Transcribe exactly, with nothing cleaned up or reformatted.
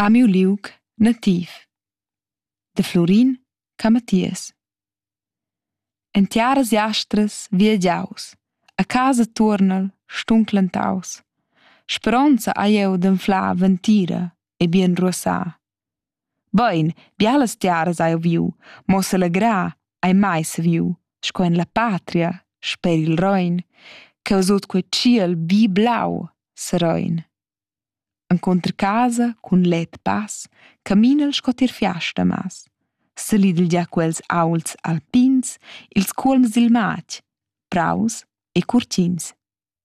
A miu liug nativ de Florin Camaties. En tiaras jastras viagiaus, a casa tuornel stunklentaus. Speronza hai eu d'anflar ventira e bien ruassà. Bein, bialas tiaras hai eu viu, mo s'allegrar ai mai saviu, sco en la patria, sper il rein, causut quei ciel bi blau serein. Encunter casa cun let pass, caminel sco tier fiasta mas. Salidel gia quels aults alpins, ils cuolms dil matg, praus e curtins.